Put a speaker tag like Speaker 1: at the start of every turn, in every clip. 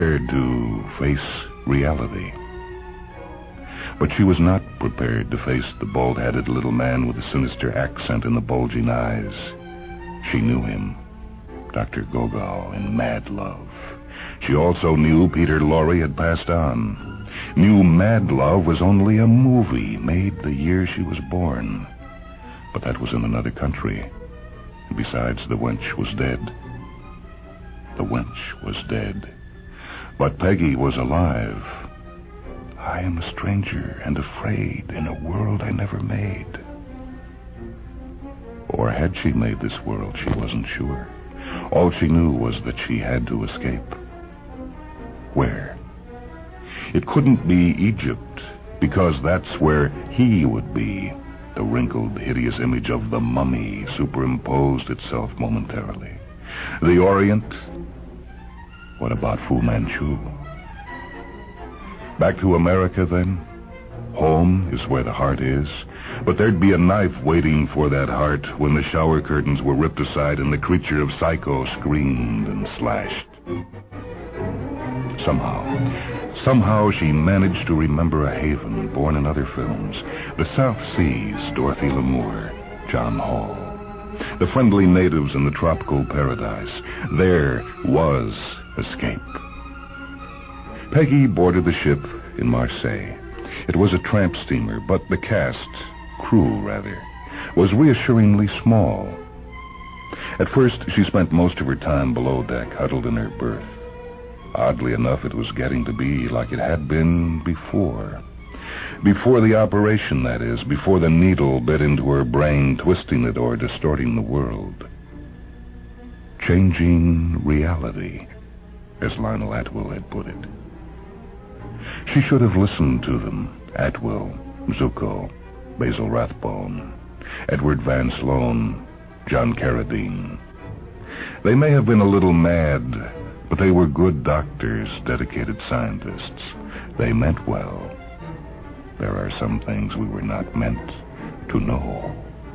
Speaker 1: prepared to face reality. But she was not prepared to face the bald-headed little man with the sinister accent and the bulging eyes. She knew him, Dr. Gogol in Mad Love. She also knew Peter Lorre had passed on. Knew Mad Love was only a movie made the year she was born. But that was in another country. And besides, the wench was dead. The wench was dead. But Peggy was alive. I am a stranger and afraid in a world I never made. Or had she made this world? She wasn't sure. All she knew was that she had to escape. Where? It couldn't be Egypt, because that's where he would be. The wrinkled, hideous image of the mummy superimposed itself momentarily. The Orient? What about Fu Manchu? Back to America, then? Home is where the heart is. But there'd be a knife waiting for that heart when the shower curtains were ripped aside and the creature of Psycho screamed and slashed. Somehow she managed to remember a haven born in other films. The South Seas, Dorothy Lamour, John Hall. The friendly natives in the tropical paradise. There was escape. Peggy boarded the ship in Marseille. It was a tramp steamer, but the crew, was reassuringly small. At first, she spent most of her time below deck, huddled in her berth. Oddly enough, it was getting to be like it had been before. Before the operation, that is, before the needle bit into her brain, twisting it or distorting the world. Changing reality, as Lionel Atwill had put it. She should have listened to them. Atwill, Zuko, Basil Rathbone, Edward Van Sloan, John Carradine. They may have been a little mad, but they were good doctors, dedicated scientists. They meant well. There are some things we were not meant to know.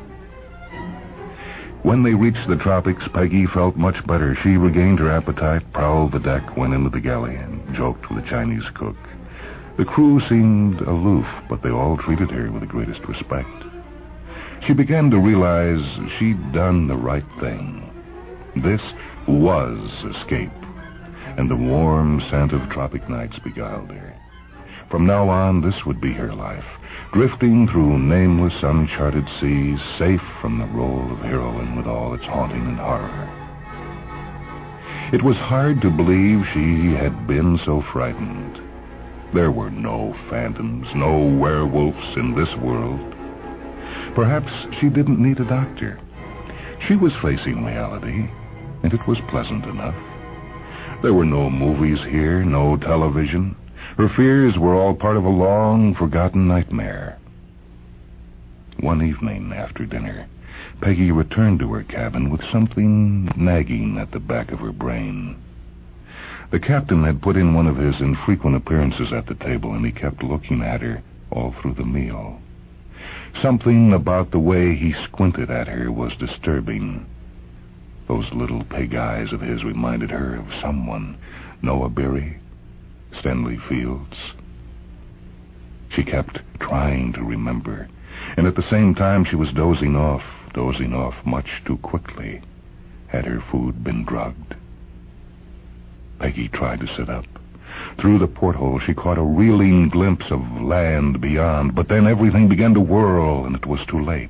Speaker 1: When they reached the tropics, Peggy felt much better. She regained her appetite, prowled the deck, went into the galley, and joked with the Chinese cook. The crew seemed aloof, but they all treated her with the greatest respect. She began to realize she'd done the right thing. This was escape, and the warm scent of tropic nights beguiled her. From now on, this would be her life, drifting through nameless, uncharted seas, safe from the role of heroine with all its haunting and horror. It was hard to believe she had been so frightened. There were no phantoms, no werewolves in this world. Perhaps she didn't need a doctor. She was facing reality, and it was pleasant enough. There were no movies here, no television. Her fears were all part of a long, forgotten nightmare. One evening after dinner, Peggy returned to her cabin with something nagging at the back of her brain. The captain had put in one of his infrequent appearances at the table, and he kept looking at her all through the meal. Something about the way he squinted at her was disturbing. Those little pig eyes of his reminded her of someone. Noah Beery, Stanley Fields. She kept trying to remember, and at the same time she was dozing off much too quickly. Had her food been drugged? Peggy tried to sit up. Through the porthole, she caught a reeling glimpse of land beyond, but then everything began to whirl, and it was too late.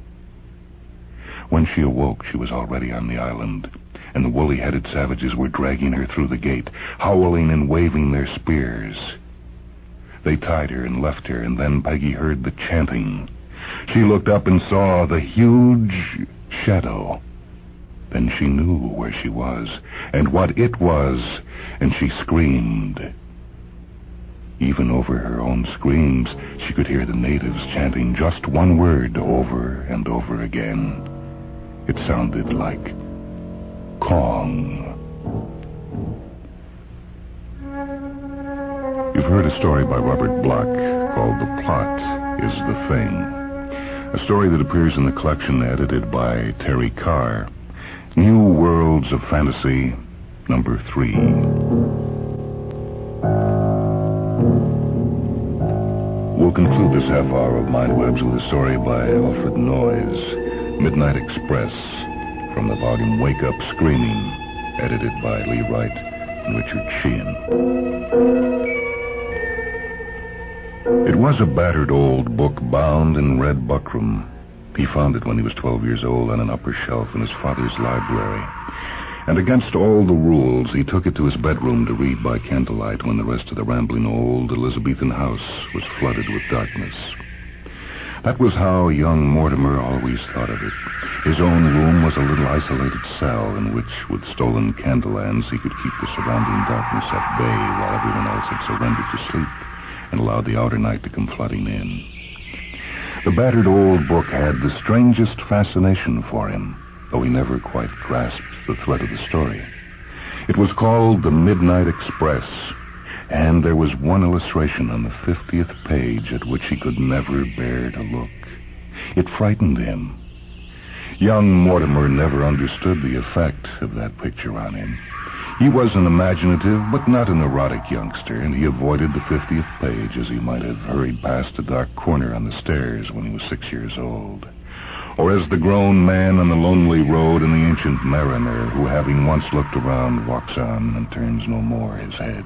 Speaker 1: When she awoke, she was already on the island, and the woolly-headed savages were dragging her through the gate, howling and waving their spears. They tied her and left her, and then Peggy heard the chanting. She looked up and saw the huge shadow. Then she knew where she was, and what it was, and she screamed. Even over her own screams, she could hear the natives chanting just one word over and over again. It sounded like Kong. You've heard a story by Robert Bloch called The Plot is the Thing, a story that appears in the collection edited by Terry Carr, New Worlds of Fantasy, number 3. will conclude this half hour of Mind Webs with a story by Alfred Noyes, Midnight Express, from the volume Wake Up Screaming, edited by Lee Wright and Richard Sheehan. It was a battered old book bound in red buckram. He found it when he was 12 years old on an upper shelf in his father's library. And against all the rules, he took it to his bedroom to read by candlelight when the rest of the rambling old Elizabethan house was flooded with darkness. That was how young Mortimer always thought of it. His own room was a little isolated cell in which, with stolen candle ends, he could keep the surrounding darkness at bay while everyone else had surrendered to sleep and allowed the outer night to come flooding in. The battered old book had the strangest fascination for him, though he never quite grasped the thread of the story. It was called The Midnight Express, and there was one illustration on the 50th page at which he could never bear to look. It frightened him. Young Mortimer never understood the effect of that picture on him. He was an imaginative but not an erotic youngster, and he avoided the 50th page as he might have hurried past a dark corner on the stairs when he was 6 years old. Or as the grown man on the lonely road in The Ancient Mariner, who, having once looked around, walks on and turns no more his head.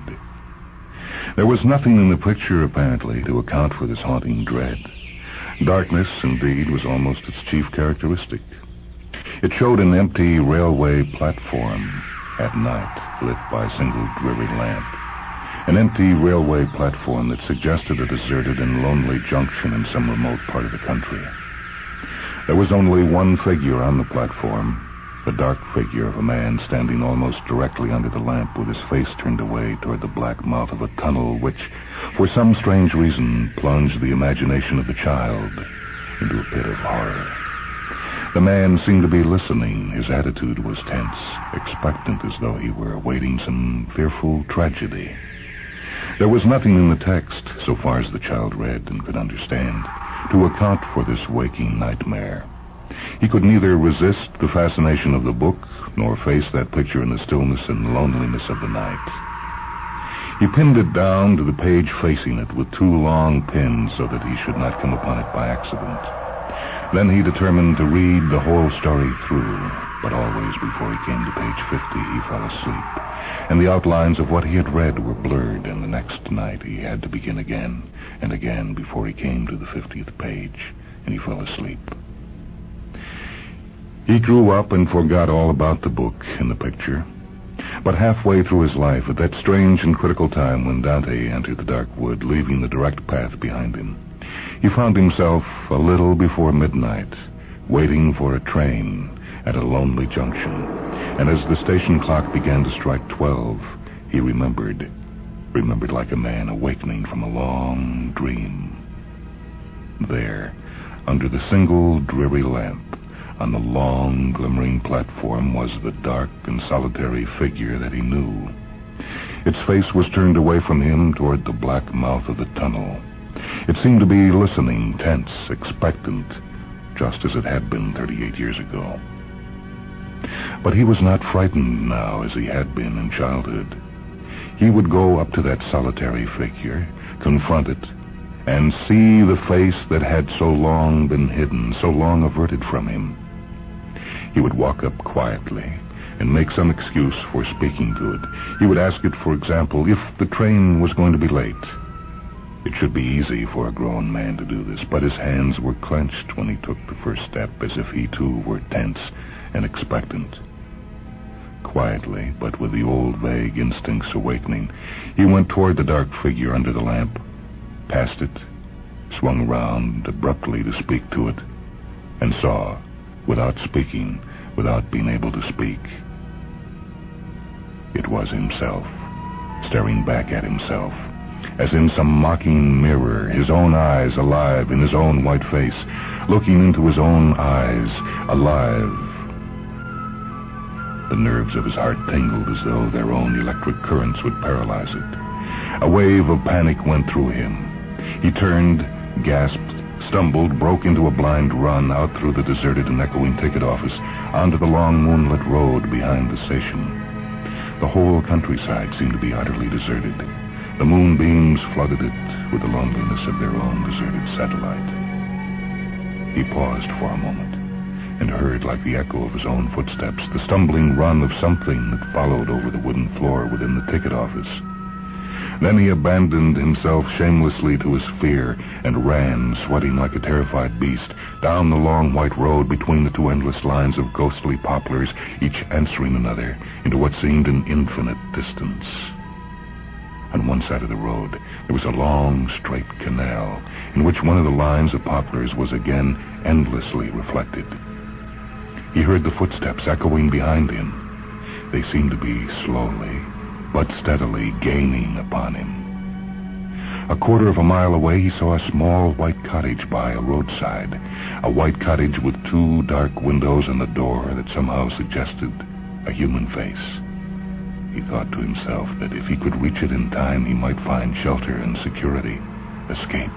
Speaker 1: There was nothing in the picture, apparently, to account for this haunting dread. Darkness, indeed, was almost its chief characteristic. It showed an empty railway platform at night, lit by a single dreary lamp. An empty railway platform that suggested a deserted and lonely junction in some remote part of the country. There was only one figure on the platform, the dark figure of a man standing almost directly under the lamp with his face turned away toward the black mouth of a tunnel which, for some strange reason, plunged the imagination of the child into a pit of horror. The man seemed to be listening. His attitude was tense, expectant as though he were awaiting some fearful tragedy. There was nothing in the text, so far as the child read and could understand, to account for this waking nightmare. He could neither resist the fascination of the book nor face that picture in the stillness and loneliness of the night. He pinned it down to the page facing it with 2 long pins so that he should not come upon it by accident. Then he determined to read the whole story through, but always before he came to page 50 he fell asleep, and the outlines of what he had read were blurred, and the next night he had to begin again and again before he came to the 50th page, and he fell asleep. He grew up and forgot all about the book and the picture. But halfway through his life, at that strange and critical time when Dante entered the dark wood, leaving the direct path behind him, he found himself a little before midnight, waiting for a train at a lonely junction. And as the station clock began to strike 12, he remembered like a man awakening from a long dream. There, under the single dreary lamp, on the long, glimmering platform was the dark and solitary figure that he knew. Its face was turned away from him toward the black mouth of the tunnel. It seemed to be listening, tense, expectant, just as it had been 38 years ago. But he was not frightened now as he had been in childhood. He would go up to that solitary figure, confront it, and see the face that had so long been hidden, so long averted from him. He would walk up quietly and make some excuse for speaking to it. He would ask it, for example, if the train was going to be late. It should be easy for a grown man to do this, but his hands were clenched when he took the first step, as if he too were tense and expectant. Quietly, but with the old vague instincts awakening, he went toward the dark figure under the lamp, passed it, swung around abruptly to speak to it, and saw, without speaking, without being able to speak, it was himself, staring back at himself, as in some mocking mirror, his own eyes alive in his own white face, looking into his own eyes, alive. The nerves of his heart tingled as though their own electric currents would paralyze it. A wave of panic went through him. He turned, gasped, stumbled, broke into a blind run out through the deserted and echoing ticket office onto the long moonlit road behind the station. The whole countryside seemed to be utterly deserted. The moonbeams flooded it with the loneliness of their own deserted satellite. He paused for a moment and heard, like the echo of his own footsteps, the stumbling run of something that followed over the wooden floor within the ticket office. Then he abandoned himself shamelessly to his fear and ran, sweating like a terrified beast, down the long white road between the two endless lines of ghostly poplars, each answering another, into what seemed an infinite distance. On one side of the road, there was a long, straight canal, in which one of the lines of poplars was again endlessly reflected. He heard the footsteps echoing behind him. They seemed to be slowly, but steadily gaining upon him. A quarter of a mile away, he saw a small white cottage by a roadside, a white cottage with two dark windows and a door that somehow suggested a human face. He thought to himself that if he could reach it in time, he might find shelter and security, escape.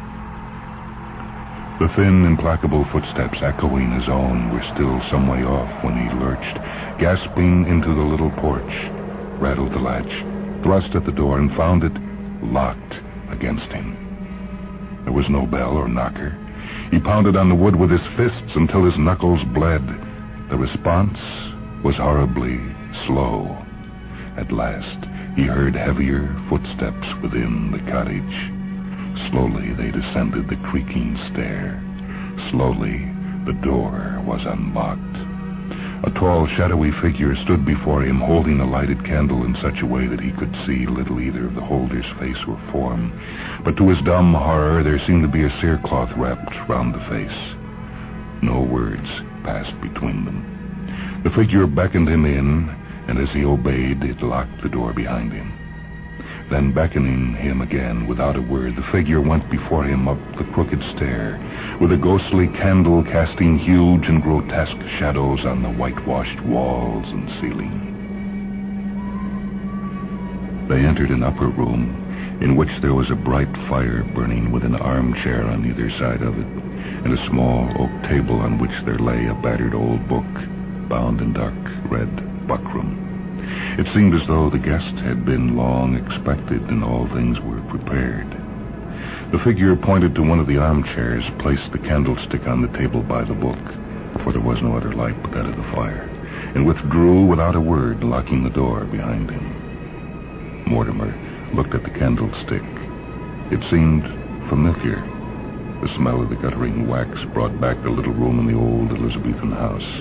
Speaker 1: The thin, implacable footsteps echoing his own were still some way off when he lurched, gasping, into the little porch, rattled the latch, thrust at the door, and found it locked against him. There was no bell or knocker. He pounded on the wood with his fists until his knuckles bled. The response was horribly slow. At last, he heard heavier footsteps within the cottage. Slowly, they descended the creaking stair. Slowly, the door was unlocked. A tall, shadowy figure stood before him, holding a lighted candle in such a way that he could see little either of the holder's face or form. But to his dumb horror, there seemed to be a cerecloth wrapped round the face. No words passed between them. The figure beckoned him in, and as he obeyed, it locked the door behind him. Then, beckoning him again without a word, the figure went before him up the crooked stair, with a ghostly candle casting huge and grotesque shadows on the whitewashed walls and ceiling. They entered an upper room, in which there was a bright fire burning with an armchair on either side of it, and a small oak table on which there lay a battered old book, bound in dark red buckram. It seemed as though the guest had been long expected and all things were prepared. The figure pointed to one of the armchairs, placed the candlestick on the table by the book, for there was no other light but that of the fire, and withdrew without a word, locking the door behind him. Mortimer looked at the candlestick. It seemed familiar. The smell of the guttering wax brought back the little room in the old Elizabethan house.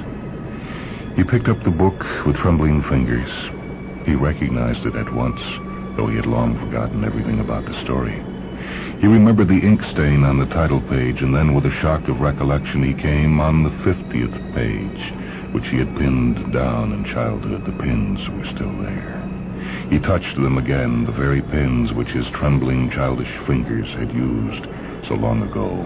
Speaker 1: He picked up the book with trembling fingers. He recognized it at once, though he had long forgotten everything about the story. He remembered the ink stain on the title page, and then with a shock of recollection he came on the 50th page, which he had pinned down in childhood. The pins were still there. He touched them again, the very pins which his trembling childish fingers had used so long ago.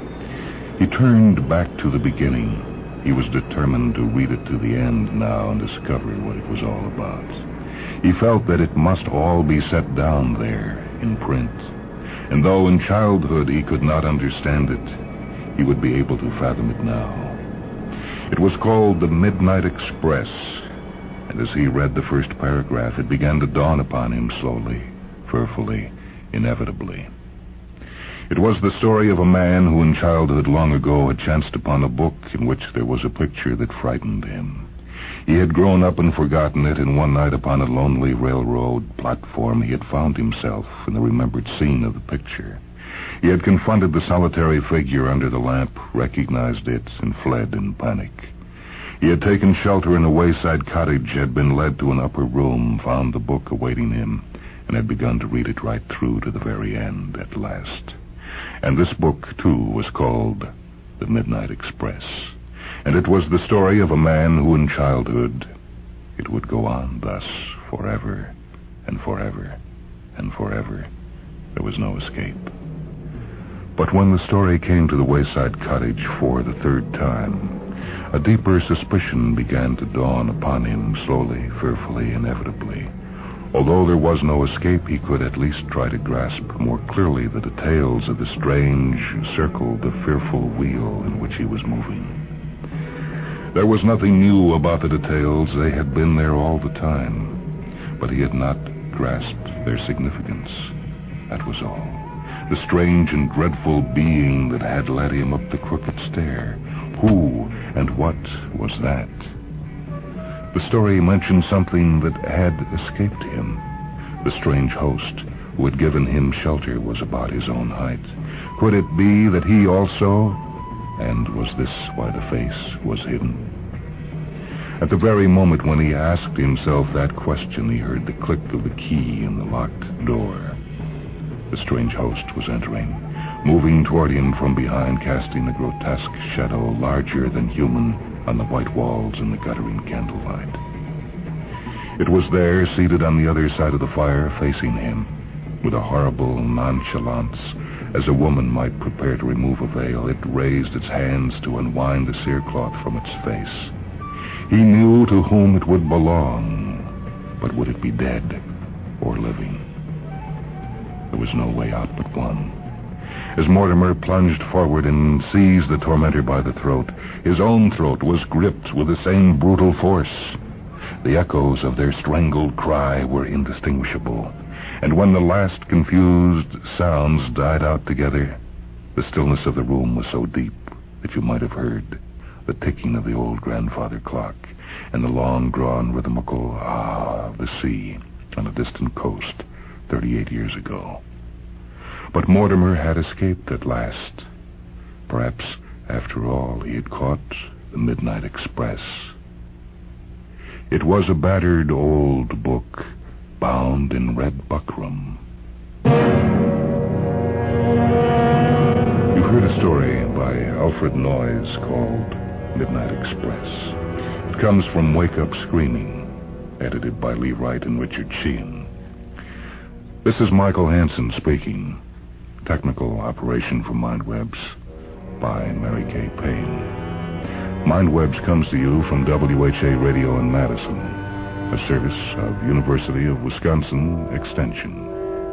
Speaker 1: He turned back to the beginning. He was determined to read it to the end now and discover what it was all about. He felt that it must all be set down there in print. And though in childhood he could not understand it, he would be able to fathom it now. It was called The Midnight Express, and as he read the first paragraph, it began to dawn upon him slowly, fearfully, inevitably. It was the story of a man who in childhood long ago had chanced upon a book in which there was a picture that frightened him. He had grown up and forgotten it, and one night upon a lonely railroad platform he had found himself in the remembered scene of the picture. He had confronted the solitary figure under the lamp, recognized it, and fled in panic. He had taken shelter in a wayside cottage, had been led to an upper room, found the book awaiting him, and had begun to read it right through to the very end at last. And this book, too, was called The Midnight Express. And it was the story of a man who in childhood, it would go on thus forever and forever and forever. There was no escape. But when the story came to the wayside cottage for the third time, a deeper suspicion began to dawn upon him slowly, fearfully, inevitably. Although there was no escape, he could at least try to grasp more clearly the details of the strange circle, the fearful wheel in which he was moving. There was nothing new about the details. They had been there all the time, but he had not grasped their significance. That was all. The strange and dreadful being that had led him up the crooked stair. Who and what was that? The story mentioned something that had escaped him. The strange host who had given him shelter was about his own height. Could it be that he also... And was this why the face was hidden? At the very moment when he asked himself that question, he heard the click of the key in the locked door. The strange host was entering, moving toward him from behind, casting a grotesque shadow larger than human on the white walls in the guttering candlelight. It was there, seated on the other side of the fire, facing him, with a horrible nonchalance, as a woman might prepare to remove a veil. It raised its hands to unwind the cerecloth from its face. He knew to whom it would belong, but would it be dead or living? There was no way out but one. As Mortimer plunged forward and seized the tormentor by the throat, his own throat was gripped with the same brutal force. The echoes of their strangled cry were indistinguishable, and when the last confused sounds died out together, the stillness of the room was so deep that you might have heard the ticking of the old grandfather clock and the long-drawn rhythmical ah of the sea on a distant coast 38 years ago. But Mortimer had escaped at last. Perhaps, after all, he had caught the midnight express. It was a battered old book, bound in red buckram. You've heard a story by Alfred Noyes called Midnight Express. It comes from Wake Up Screaming, edited by Lee Wright and Richard Sheehan. This is Michael Hansen speaking. Technical operation for MindWebs by Mary Kay Payne. MindWebs comes to you from WHA Radio in Madison, a service of University of Wisconsin Extension.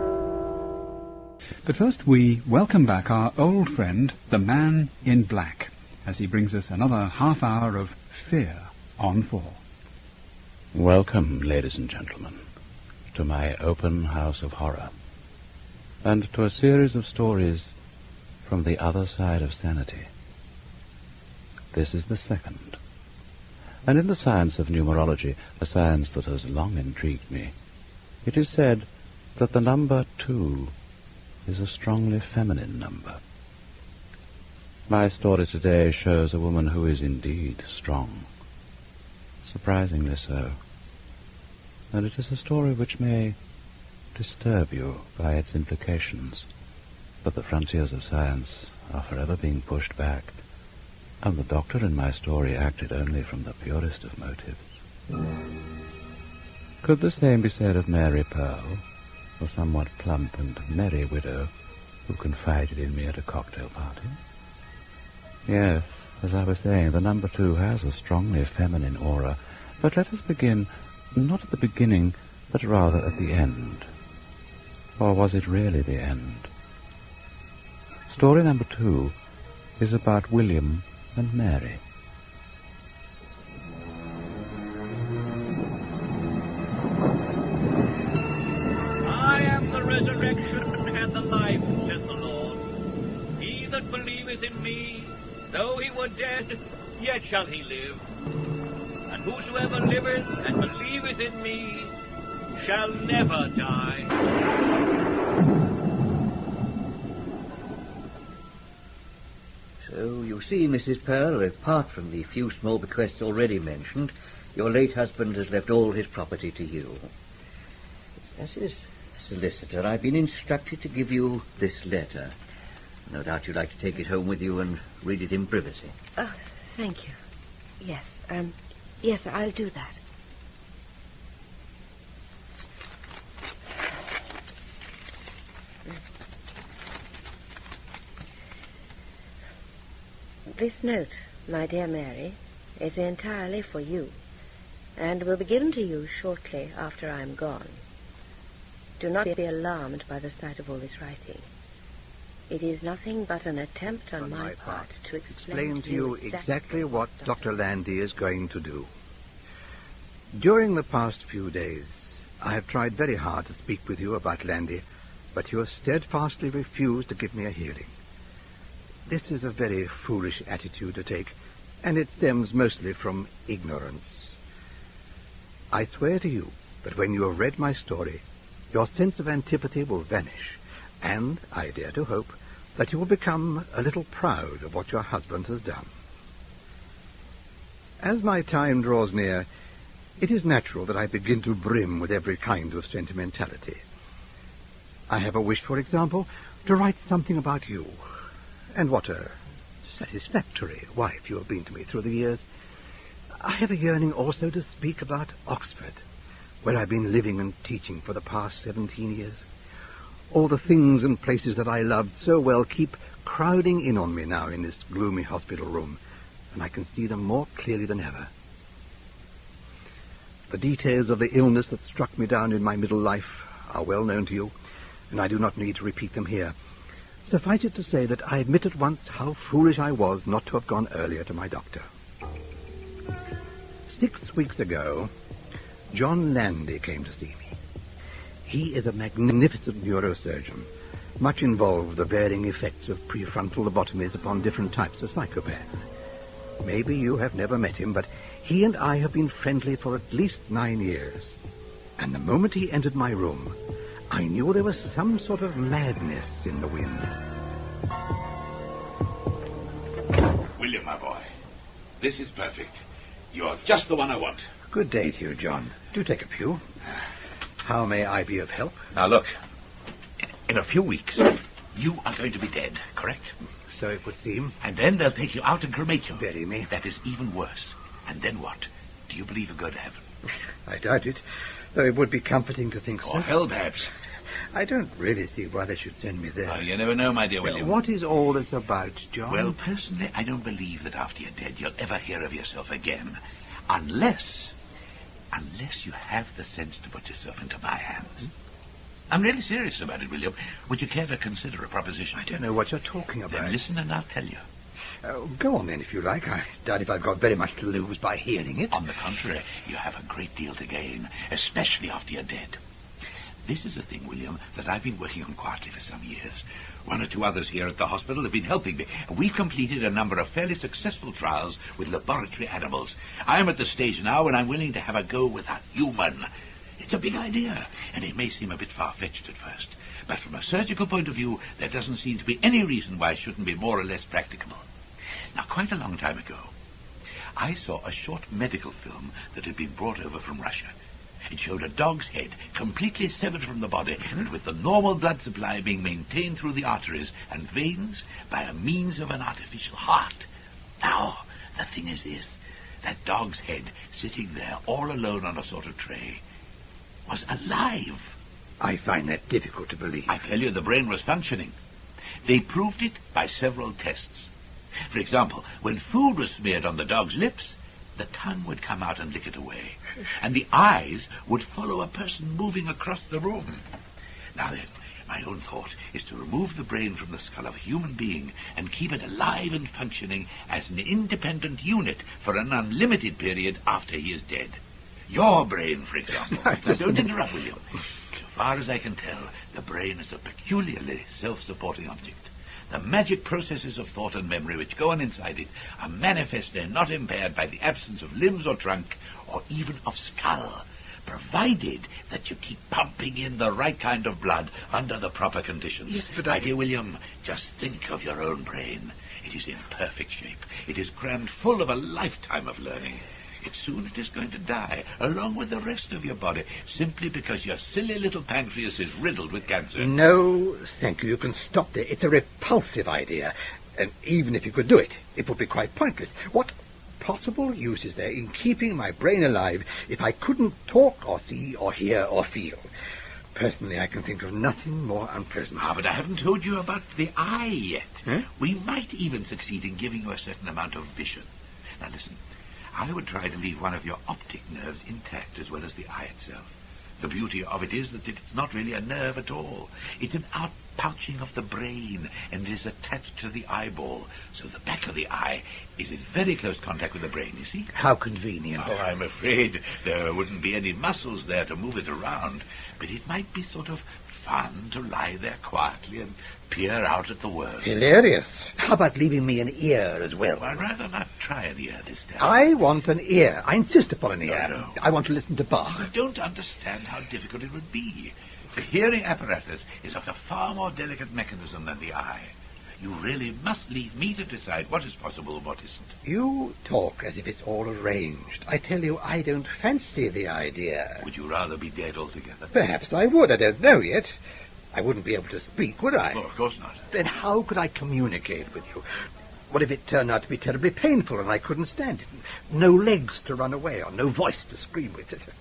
Speaker 2: But first we welcome back our old friend, the Man in Black, as he brings us another half hour of Fear on 4.
Speaker 3: Welcome, ladies and gentlemen, to my open house of horror, and to a series of stories from the other side of sanity. This is the second, and in the science of numerology, a science that has long intrigued me, it is said that the number 2 is a strongly feminine number. My story today shows a woman who is indeed strong, surprisingly so, and it is a story which may disturb you by its implications, but the frontiers of science are forever being pushed back, and the doctor in my story acted only from the purest of motives. Could the same be said of Mary Pearl, the somewhat plump and merry widow who confided in me at a cocktail party? Yes, as I was saying, the number 2 has a strongly feminine aura, but let us begin not at the beginning, but rather at the end. Or was it really the end? Story number 2 is about William and Mary.
Speaker 4: I am the resurrection and the life, says the Lord. He that believeth in me, though he were dead, yet shall he live. And whosoever liveth and believeth in me shall never die.
Speaker 5: So, you see, Mrs. Pearl, apart from the few small bequests already mentioned, your late husband has left all his property to you. As his solicitor, I've been instructed to give you this letter. No doubt you'd like to take it home with you and read it in privacy.
Speaker 6: Oh, thank you. Yes, yes, I'll do that. This note, my dear Mary, is entirely for you, and will be given to you shortly after I'm gone. Do not be alarmed by the sight of all this writing. It is nothing but an attempt on my part to explain
Speaker 7: to you exactly what Dr. Landy is going to do. During the past few days, I have tried very hard to speak with you about Landy, but you steadfastly refuse to give me a hearing. This is a very foolish attitude to take, and it stems mostly from ignorance. I swear to you that when you have read my story, your sense of antipathy will vanish, and I dare to hope that you will become a little proud of what your husband has done. As my time draws near, it is natural that I begin to brim with every kind of sentimentality. I have a wish, for example, to write something about you, and what a satisfactory wife you have been to me through the years. I have a yearning also to speak about Oxford, where I've been living and teaching for the past 17 years. All the things and places that I loved so well keep crowding in on me now in this gloomy hospital room, and I can see them more clearly than ever. The details of the illness that struck me down in my middle life are well known to you, and I do not need to repeat them here. Suffice it to say that I admit at once how foolish I was not to have gone earlier to my doctor. 6 weeks ago, John Landy came to see me. He is a magnificent neurosurgeon, much involved with the varying effects of prefrontal lobotomies upon different types of psychopaths. Maybe you have never met him, but he and I have been friendly for at least 9 years. And the moment he entered my room, I knew there was some sort of madness in the wind.
Speaker 8: William, my boy, this is perfect. You're just the one I want.
Speaker 7: Good day to you, John. Do take a few. How may I be of help?
Speaker 8: Now, look. In a few weeks, you are going to be dead, correct?
Speaker 7: So it would seem.
Speaker 8: And then they'll take you out and cremate you.
Speaker 7: Bury me.
Speaker 8: That is even worse. And then what? Do you believe you'll go to heaven?
Speaker 7: I doubt it, though it would be comforting to think so.
Speaker 8: Or hell, perhaps.
Speaker 7: I don't really see why they should send me there.
Speaker 8: Oh, you never know, my dear William.
Speaker 7: What is all this about, John?
Speaker 8: Well, personally, I don't believe that after you're dead you'll ever hear of yourself again. Unless you have the sense to put yourself into my hands. I'm really serious about it, William. Would you care to consider a proposition?
Speaker 7: I don't know what you're talking about.
Speaker 8: Then listen and I'll tell you.
Speaker 7: Go on then, if you like. I doubt if I've got very much to lose by hearing it.
Speaker 8: On the contrary, you have a great deal to gain, especially after you're dead. This is a thing, William, that I've been working on quietly for some years. 1 or 2 others here at the hospital have been helping me. We've completed a number of fairly successful trials with laboratory animals. I'm at the stage now when I'm willing to have a go with a human. It's a big idea, and it may seem a bit far-fetched at first. But from a surgical point of view, there doesn't seem to be any reason why it shouldn't be more or less practicable. Now, quite a long time ago, I saw a short medical film that had been brought over from Russia. It showed a dog's head completely severed from the body and with the normal blood supply being maintained through the arteries and veins by a means of an artificial heart. Now, the thing is this. That dog's head, sitting there all alone on a sort of tray, was alive.
Speaker 7: I find that difficult to believe.
Speaker 8: I tell you, the brain was functioning. They proved it by several tests. For example, when food was smeared on the dog's lips, the tongue would come out and lick it away, and the eyes would follow a person moving across the room. Now then, my own thought is to remove the brain from the skull of a human being and keep it alive and functioning as an independent unit for an unlimited period after he is dead. Your brain, for example. Now, don't interrupt, William. So far as I can tell, the brain is a peculiarly self-supporting object. The magic processes of thought and memory which go on inside it are manifestly not impaired by the absence of limbs or trunk, or even of skull, provided that you keep pumping in the right kind of blood under the proper conditions.
Speaker 7: Yes, but
Speaker 8: My dear William, just think of your own brain. It is in perfect shape. It is crammed full of a lifetime of learning. Yet soon it is going to die, along with the rest of your body, simply because your silly little pancreas is riddled with cancer.
Speaker 7: No, thank you. You can stop there. It's a repulsive idea. And even if you could do it, it would be quite pointless. What possible use is there in keeping my brain alive if I couldn't talk or see or hear or feel? Personally, I can think of nothing more unpleasant.
Speaker 8: But I haven't told you about the eye yet.
Speaker 7: Huh?
Speaker 8: We might even succeed in giving you a certain amount of vision. Now listen, I would try to leave one of your optic nerves intact as well as the eye itself. The beauty of it is that it's not really a nerve at all. It's an outpouching of the brain, and it is attached to the eyeball, so the back of the eye is in very close contact with the brain, you see?
Speaker 7: How convenient.
Speaker 8: Oh, I'm afraid there wouldn't be any muscles there to move it around, but it might be sort of fun to lie there quietly and peer out at the world.
Speaker 7: Hilarious. How about leaving me an ear as well?
Speaker 8: I'd rather not try an ear this time.
Speaker 7: I want an ear. I insist upon an ear.
Speaker 8: No.
Speaker 7: I want to listen to Bach.
Speaker 8: I don't understand how difficult it would be. The hearing apparatus is of a far more delicate mechanism than the eye. You really must leave me to decide what is possible and what isn't.
Speaker 7: You talk as if it's all arranged. I tell you, I don't fancy the idea.
Speaker 8: Would you rather be dead altogether?
Speaker 7: Perhaps I would. I don't know yet. I wouldn't be able to speak, would I?
Speaker 8: Oh, of course not.
Speaker 7: Then how could I communicate with you? What if it turned out to be terribly painful and I couldn't stand it? No legs to run away on, no voice to scream with it.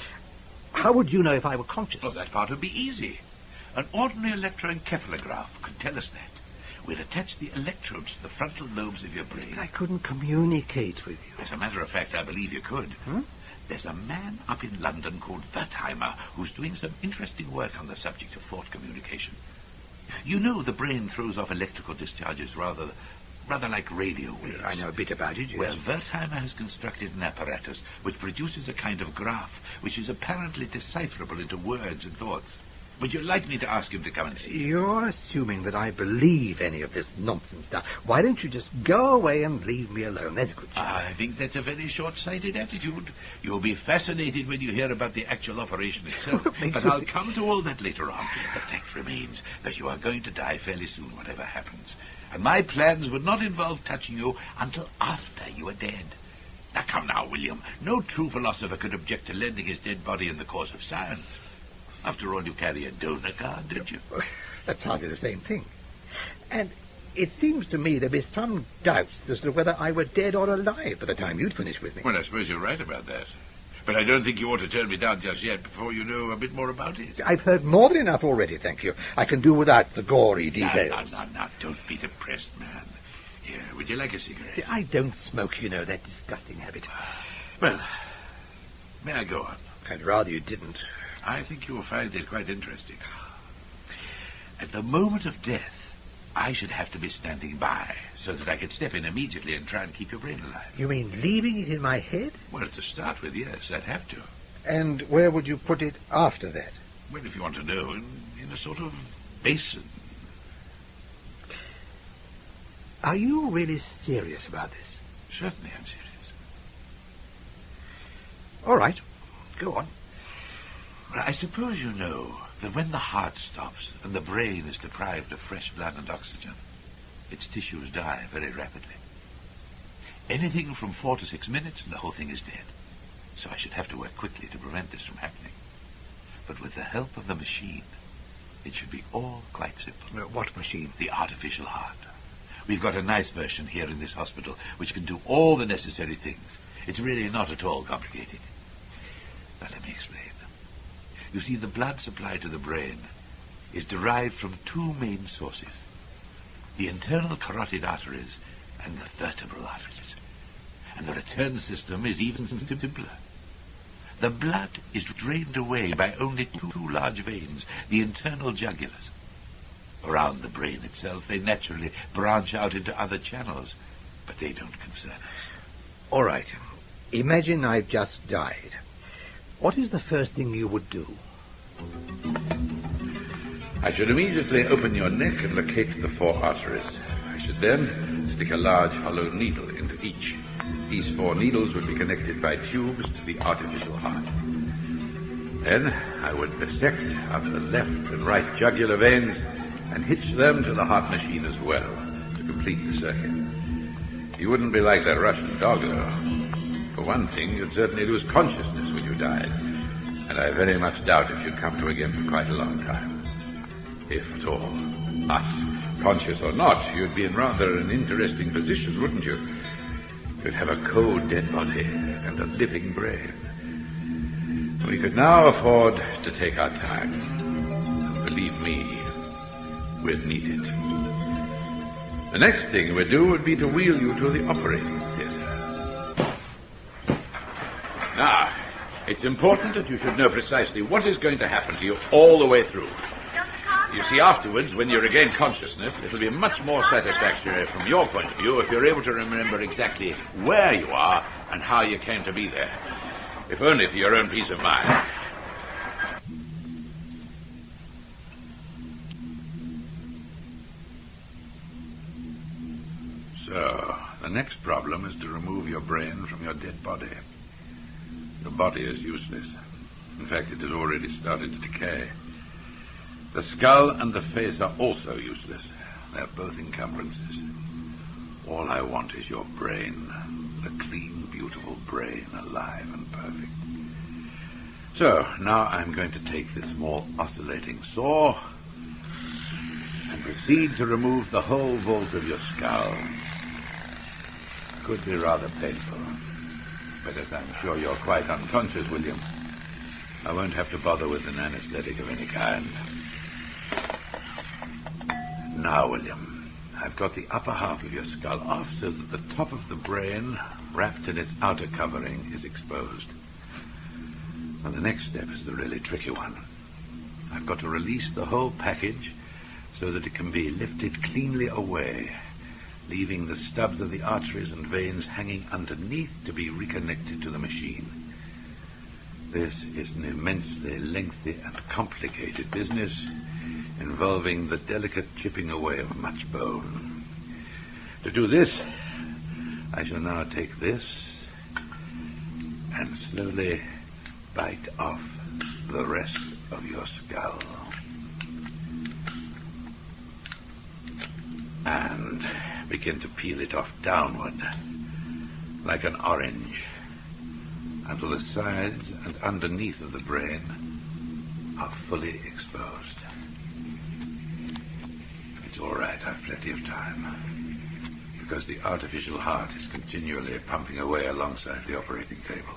Speaker 7: How would you know if I were conscious?
Speaker 8: Oh, that part would be easy. An ordinary electroencephalograph could tell us that. We'd attach the electrodes to the frontal lobes of your brain.
Speaker 7: But I couldn't communicate with you.
Speaker 8: As a matter of fact, I believe you could. There's a man up in London called Wertheimer who's doing some interesting work on the subject of thought communication. You know the brain throws off electrical discharges rather like radio waves.
Speaker 7: I know a bit about it, yes.
Speaker 8: Well, Wertheimer has constructed an apparatus which produces a kind of graph which is apparently decipherable into words and thoughts. Would you like me to ask him to come and see you?
Speaker 7: You're assuming that I believe any of this nonsense stuff. Why don't you just go away and leave me alone? There's a good chap.
Speaker 8: I think that's a very short-sighted attitude. You'll be fascinated when you hear about the actual operation itself. But I'll come to all that later on. The fact remains that you are going to die fairly soon, whatever happens. And my plans would not involve touching you until after you are dead. Now, come now, William. No true philosopher could object to lending his dead body in the cause of science. After all, you carry a donor card, don't you?
Speaker 7: That's hardly the same thing. And it seems to me there'd be some doubts as to whether I were dead or alive by the time you'd finished with me.
Speaker 8: Well, I suppose you're right about that. But I don't think you ought to turn me down just yet before you know a bit more about it.
Speaker 7: I've heard more than enough already, thank you. I can do without the gory details.
Speaker 8: Now, don't be depressed, man. Here, would you like a cigarette?
Speaker 7: I don't smoke, you know, that disgusting habit.
Speaker 8: Well, may I go on?
Speaker 7: I'd rather you didn't.
Speaker 8: I think you'll find it quite interesting. At the moment of death, I should have to be standing by so that I could step in immediately and try and keep your brain alive.
Speaker 7: You mean leaving it in my head?
Speaker 8: Well, to start with, yes, I'd have to.
Speaker 7: And where would you put it after that?
Speaker 8: Well, if you want to know, in a sort of basin.
Speaker 7: Are you really serious about this?
Speaker 8: Certainly I'm serious.
Speaker 7: All right, go on.
Speaker 8: Well, I suppose you know that when the heart stops and the brain is deprived of fresh blood and oxygen, its tissues die very rapidly. Anything from 4 to 6 minutes and the whole thing is dead. So I should have to work quickly to prevent this from happening. But with the help of the machine, it should be all quite simple.
Speaker 7: What machine?
Speaker 8: The artificial heart. We've got a nice version here in this hospital which can do all the necessary things. It's really not at all complicated. Now let me explain. You see, the blood supply to the brain is derived from two main sources. The internal carotid arteries and the vertebral arteries. And the return system is even simpler. The blood is drained away by only two large veins, the internal jugulars. Around the brain itself, they naturally branch out into other channels, but they don't concern us.
Speaker 7: All right. Imagine I've just died. What is the first thing you would do?
Speaker 3: I should immediately open your neck and locate the 4 arteries. I should then stick a large hollow needle into each. These 4 needles would be connected by tubes to the artificial heart. Then I would dissect out the left and right jugular veins and hitch them to the heart machine as well to complete the circuit. You wouldn't be like that Russian dog, though. For one thing, you'd certainly lose consciousness when you died. And I very much doubt if you'd come to again for quite a long time. If at all. But, conscious or not, you'd be in rather an interesting position, wouldn't you? You'd have a cold dead body and a living brain. We could now afford to take our time. And believe me, we'll need it. The next thing we'd do would be to wheel you to the operating theater. Now, it's important that you should know precisely what is going to happen to you all the way through. You see, afterwards, when you regain consciousness, it'll be much more satisfactory from your point of view if you're able to remember exactly where you are and how you came to be there. If only for your own peace of mind.
Speaker 8: So, the next problem is to remove your brain from your dead body. The body is useless. In fact, it has already started to decay. The skull and the face are also useless. They're both encumbrances. All I want is your brain. The clean, beautiful brain, alive and perfect. So, now I'm going to take this small oscillating saw and proceed to remove the whole vault of your skull. Could be rather painful. But as I'm sure you're quite unconscious, William, I won't have to bother with an anesthetic of any kind. Now, William, I've got the upper half of your skull off so that the top of the brain, wrapped in its outer covering, is exposed. Now, the next step is the really tricky one. I've got to release the whole package so that it can be lifted cleanly away, leaving the stubs of the arteries and veins hanging underneath to be reconnected to the machine. This is an immensely lengthy and complicated business involving the delicate chipping away of much bone. To do this, I shall now take this and slowly bite off the rest of your skull. And begin to peel it off downward, like an orange, until the sides and underneath of the brain are fully exposed. It's all right, I've plenty of time, because the artificial heart is continually pumping away alongside the operating table.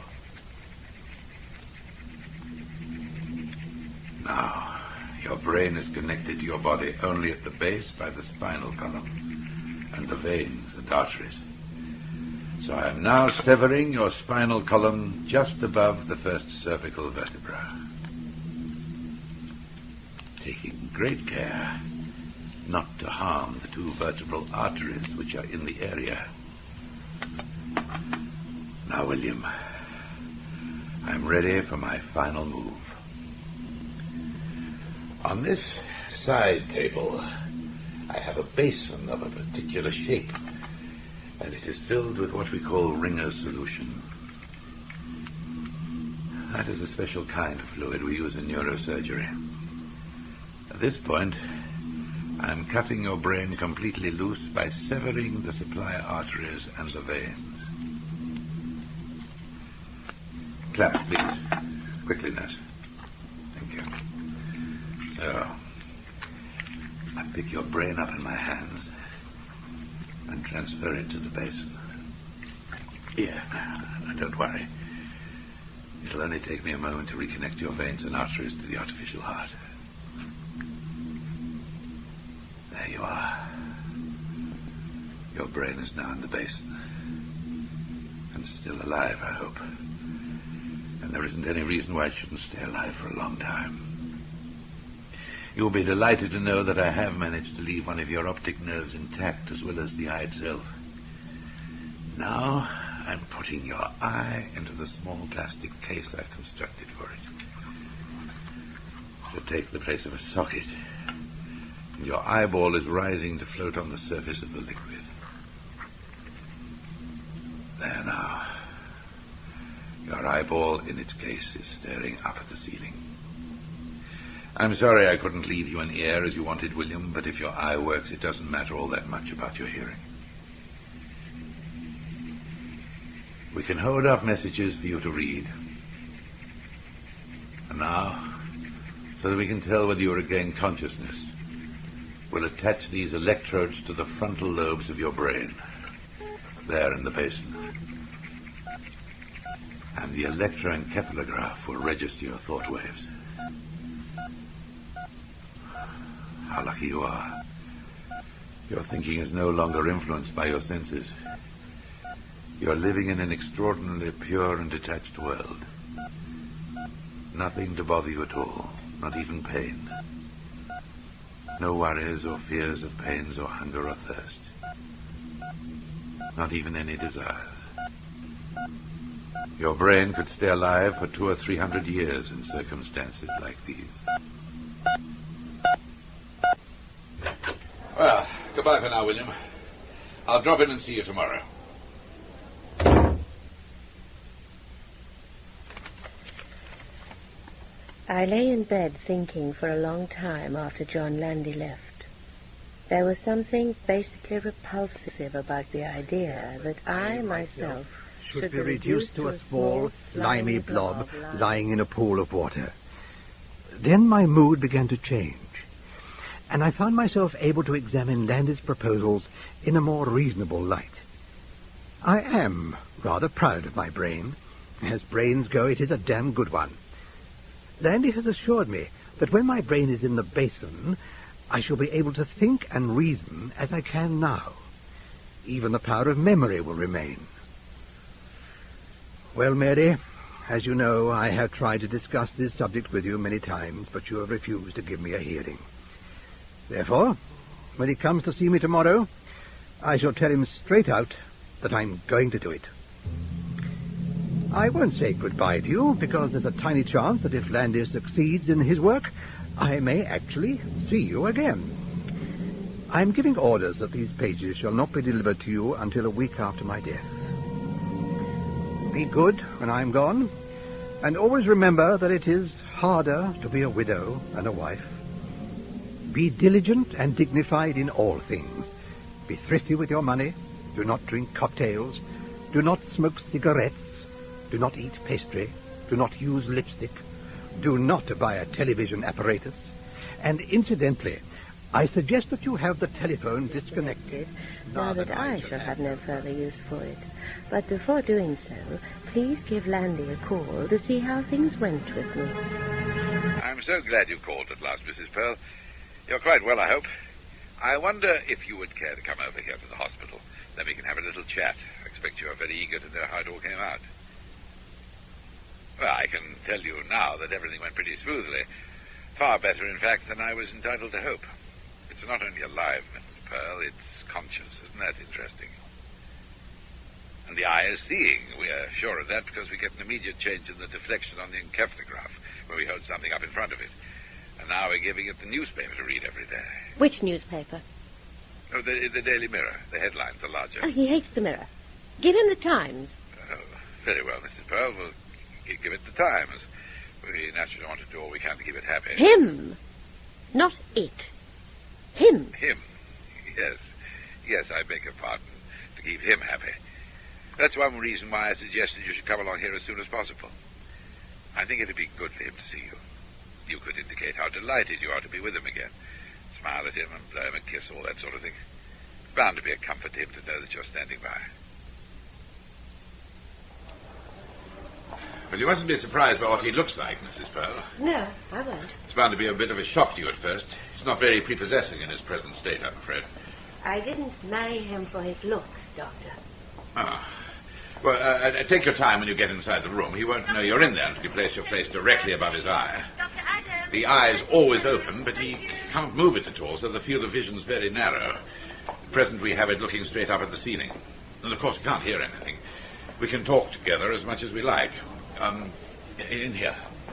Speaker 8: Now, your brain is connected to your body only at the base by the spinal column and the veins and arteries. So I am now severing your spinal column just above the first cervical vertebra, taking great care not to harm the two vertebral arteries which are in the area. Now, William, I'm ready for my final move. On this side table, I have a basin of a particular shape, and it is filled with what we call Ringer's solution. That is a special kind of fluid we use in neurosurgery. At this point, I'm cutting your brain completely loose by severing the supply arteries and the veins. Clamps, please. Quickly, nurse. Thank you. So, I pick your brain up in my hands and transfer it to the basin. Here, don't worry. It'll only take me a moment to reconnect your veins and arteries to the artificial heart. There you are. Your brain is now in the basin. And still alive, I hope. And there isn't any reason why it shouldn't stay alive for a long time. You'll be delighted to know that I have managed to leave one of your optic nerves intact, as well as the eye itself. Now, I'm putting your eye into the small plastic case I've constructed for it. It'll take the place of a socket, and your eyeball is rising to float on the surface of the liquid. There now. Your eyeball in its case is staring up at the ceiling. I'm sorry I couldn't leave you an ear as you wanted, William, but if your eye works, it doesn't matter all that much about your hearing. We can hold up messages for you to read. And now, so that we can tell whether you regain consciousness, we'll attach these electrodes to the frontal lobes of your brain, there in the basin. And the electroencephalograph will register your thought waves. How lucky you are. Your thinking is no longer influenced by your senses. You're living in an extraordinarily pure and detached world. Nothing to bother you at all, not even pain. No worries or fears of pains or hunger or thirst. Not even any desires. Your brain could stay alive for 200 or 300 years in circumstances like these. Well, goodbye for now, William. I'll drop in and see you tomorrow.
Speaker 6: I lay in bed thinking for a long time after John Landy left. There was something basically repulsive about the idea that I myself
Speaker 7: should be reduced to a small, slimy blob lying in a pool of water. Then my mood began to change, and I found myself able to examine Landy's proposals in a more reasonable light. I am rather proud of my brain. As brains go, it is a damn good one. Landy has assured me that when my brain is in the basin, I shall be able to think and reason as I can now. Even the power of memory will remain. Well, Mary, as you know, I have tried to discuss this subject with you many times, but you have refused to give me a hearing. Therefore, when he comes to see me tomorrow, I shall tell him straight out that I'm going to do it. I won't say goodbye to you, because there's a tiny chance that if Landy succeeds in his work, I may actually see you again. I'm giving orders that these pages shall not be delivered to you until a week after my death. Be good when I'm gone, and always remember that it is harder to be a widow than a wife. Be diligent and dignified in all things. Be thrifty with your money. Do not drink cocktails. Do not smoke cigarettes. Do not eat pastry. Do not use lipstick. Do not buy a television apparatus. And incidentally, I suggest that you have the telephone disconnected.
Speaker 6: Now that I shall have no further use for it. But before doing so, please give Landy a call to see how things went with me.
Speaker 8: I'm so glad you called at last, Mrs. Pearl. You're quite well, I hope. I wonder if you would care to come over here to the hospital. Then we can have a little chat. I expect you are very eager to know how it all came out. Well, I can tell you now that everything went pretty smoothly. Far better, in fact, than I was entitled to hope. It's not only alive, Mrs. Pearl, it's conscious. Isn't that interesting? And the eye is seeing. We are sure of that because we get an immediate change in the deflection on the encephalograph when we hold something up in front of it. And now we're giving it the newspaper to read every day.
Speaker 6: Which newspaper?
Speaker 8: Oh, the Daily Mirror. The headlines are larger.
Speaker 6: Oh, he hates the Mirror. Give him the Times.
Speaker 8: Oh, very well, Mrs. Pearl. We'll give it the Times. We naturally want to do all we can to keep it happy.
Speaker 6: Him, not it. Him.
Speaker 8: Him. Yes. Yes, I beg your pardon. To keep him happy. That's one reason why I suggested you should come along here as soon as possible. I think it'd be good for him to see you. You could indicate how delighted you are to be with him again. Smile at him and blow him a kiss, all that sort of thing. It's bound to be a comfort to him to know that you're standing by. Well, you mustn't be surprised by what he looks like, Mrs. Pearl.
Speaker 6: No, I won't.
Speaker 8: It's bound to be a bit of a shock to you at first. He's not very prepossessing in his present state, I'm afraid.
Speaker 6: I didn't marry him for his looks, Doctor.
Speaker 8: Ah. Well, take your time when you get inside the room. He won't know you're in there until you place your face directly above his eye. The eye is always open, but he can't move it at all, so the field of vision's very narrow. At present, we have it looking straight up at the ceiling. And, of course, we can't hear anything. We can talk together as much as we like. In here.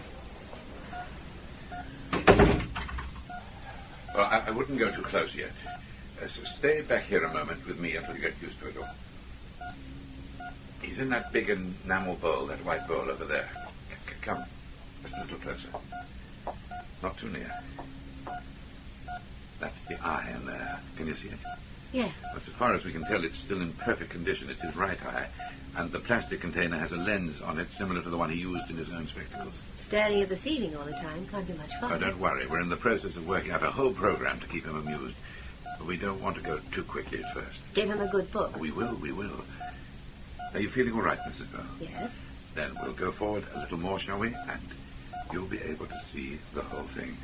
Speaker 8: Well, I wouldn't go too close yet. So stay back here a moment with me until you get used to it all. He's in that big enamel bowl, that white bowl over there. Come, just a little closer. Not too near. That's the eye in there. Can you see it?
Speaker 6: Yes.
Speaker 8: As far as we can tell, it's still in perfect condition. It's his right eye. And the plastic container has a lens on it similar to the one he used in his own spectacles.
Speaker 6: Staring at the ceiling all the time can't be much fun.
Speaker 8: Oh, don't worry. We're in the process of working out a whole program to keep him amused. But we don't want to go too quickly at first.
Speaker 6: Give him a good book.
Speaker 8: We will. Are you feeling all right, Mrs. Bell?
Speaker 6: Yes.
Speaker 8: Then we'll go forward a little more, shall we? And you'll be able to see the whole thing.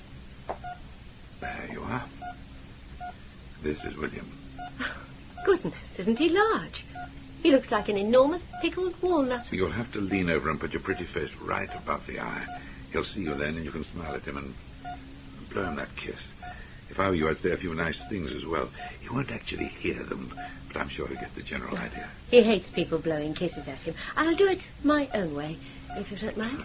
Speaker 8: There you are. This is William.
Speaker 6: Goodness, isn't he large? He looks like an enormous pickled walnut.
Speaker 8: You'll have to lean over and put your pretty face right above the eye. He'll see you then, and you can smile at him and blow him that kiss. If I were you, I'd say a few nice things as well. He won't actually hear them, but I'm sure he'll get the general idea.
Speaker 6: He hates people blowing kisses at him. I'll do it my own way, if you don't mind.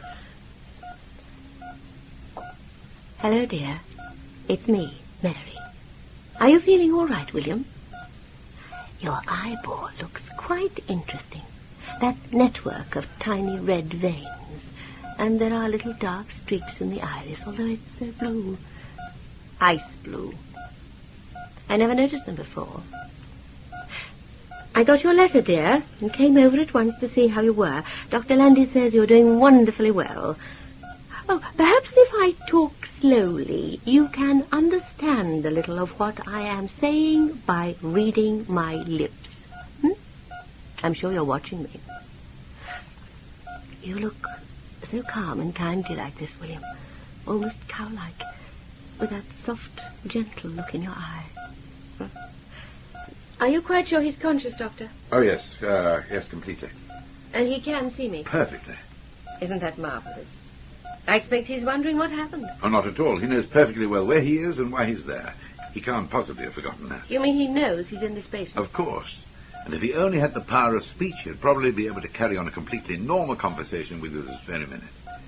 Speaker 6: Hello, dear. It's me, Mary. Are you feeling all right, William? Your eyeball looks quite interesting. That network of tiny red veins. And there are little dark streaks in the iris, although it's blue. Ice blue. I never noticed them before. I got your letter, dear, and came over at once to see how you were. Dr. Landy says you're doing wonderfully well. Oh, perhaps if I talk slowly, you can understand a little of what I am saying by reading my lips. I'm sure you're watching me. You look so calm and kindly like this, William. Almost cow-like, with that soft, gentle look in your eye. Are you quite sure he's conscious, Doctor?
Speaker 8: Oh, yes. Yes, completely.
Speaker 6: And he can see me?
Speaker 8: Perfectly.
Speaker 6: Isn't that marvelous? I expect he's wondering what happened.
Speaker 8: Oh, not at all. He knows perfectly well where he is and why he's there. He can't possibly have forgotten that.
Speaker 6: You mean he knows he's in this basement?
Speaker 8: Of course. And if he only had the power of speech, he'd probably be able to carry on a completely normal conversation with you this very minute.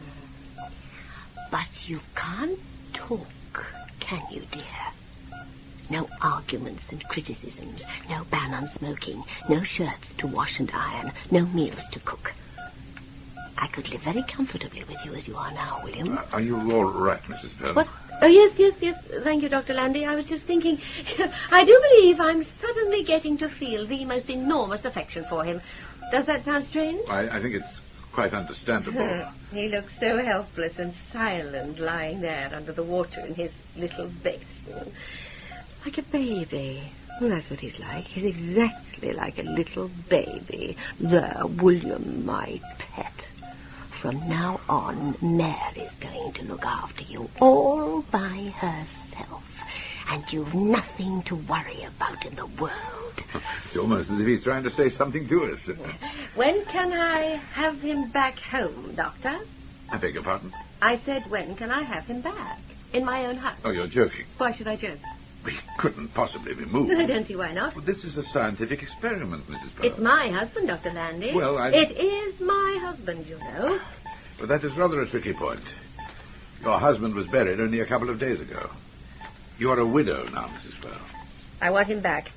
Speaker 6: But you can't talk, can you, dear? No arguments and criticisms, no ban on smoking, no shirts to wash and iron, no meals to cook. I could live very comfortably with you as you are now, William.
Speaker 8: Are you all right, Mrs. Pearl?
Speaker 6: What? Oh, yes. Thank you, Dr. Landy. I was just thinking, I do believe I'm suddenly getting to feel the most enormous affection for him. Does that sound strange?
Speaker 8: I think it's quite understandable.
Speaker 6: He looks so helpless and silent lying there under the water in his little basin. Like a baby. Well, that's what he's like. He's exactly like a little baby. There, William, my pet. From now on, Mary's going to look after you all by herself. And you've nothing to worry about in the world.
Speaker 8: It's almost as if he's trying to say something to us.
Speaker 6: When can I have him back home, Doctor?
Speaker 8: I beg your pardon?
Speaker 6: I said, when can I have him back? In my own house.
Speaker 8: Oh, you're joking.
Speaker 6: Why should I joke?
Speaker 8: He couldn't possibly be moved.
Speaker 6: I don't see why not.
Speaker 8: Well, this is a scientific experiment, Mrs. Pearl.
Speaker 6: It's my husband, Dr. Landy.
Speaker 8: Well,
Speaker 6: It is my husband, you know.
Speaker 8: But that is rather a tricky point. Your husband was buried only a couple of days ago. You are a widow now, Mrs. Pearl.
Speaker 6: I want him back.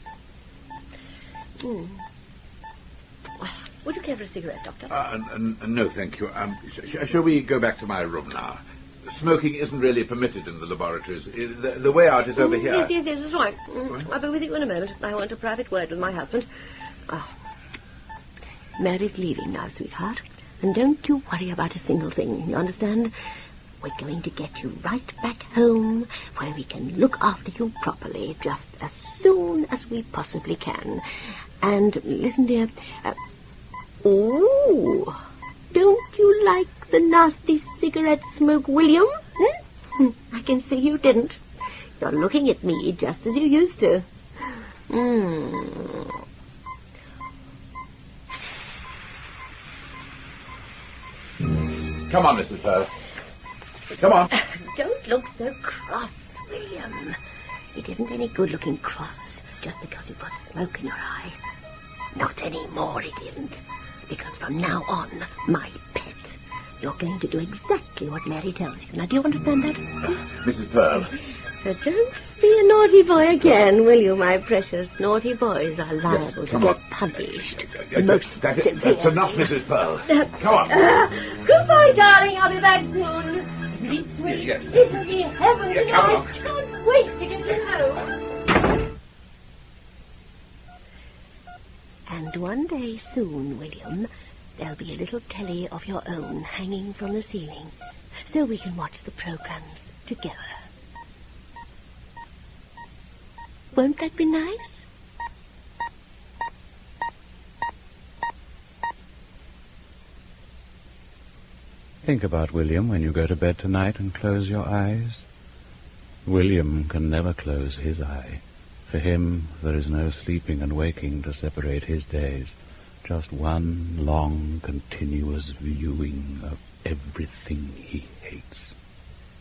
Speaker 6: Would you care for a cigarette, Doctor?
Speaker 8: No, thank you. Shall we go back to my room now? Smoking isn't really permitted in the laboratories. The way out is over here.
Speaker 6: Yes, that's right. I'll be with you in a moment. I want a private word with my husband. Mary's leaving now, sweetheart. And don't you worry about a single thing, you understand? We're going to get you right back home where we can look after you properly just as soon as we possibly can. And listen, dear. Don't you like the nasty cigarette smoke, William? I can see you didn't. You're looking at me just as you used to.
Speaker 8: Come on, Mrs. Pearl. Come on.
Speaker 6: Don't look so cross, William. It isn't any good looking cross just because you've got smoke in your eye. Not anymore, it isn't. Because from now on, my pet, you're going to do exactly what Mary tells you. Now, do you understand that?
Speaker 8: Mrs. Pearl.
Speaker 6: So don't be a naughty boy again, will you, my precious? Naughty boys are liable to get punished. Most severely.
Speaker 8: That's enough, Mrs. Pearl. Come on.
Speaker 6: Goodbye, darling. I'll be back soon. Isn't he sweet?
Speaker 8: Yes.
Speaker 6: Isn't he heaven to
Speaker 8: come
Speaker 6: I
Speaker 8: on.
Speaker 6: can't wait to get you home. And one day soon, William, there'll be a little telly of your own hanging from the ceiling, so we can watch the programs together. Won't that be nice?
Speaker 3: Think about William when you go to bed tonight and close your eyes. William can never close his eye. For him, there is no sleeping and waking to separate his days. Just one long, continuous viewing of everything he hates.